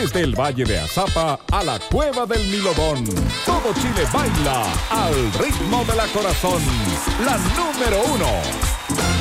Desde el Valle de Azapa a la Cueva del Milodón, todo Chile baila al ritmo de la Corazón. La número 1.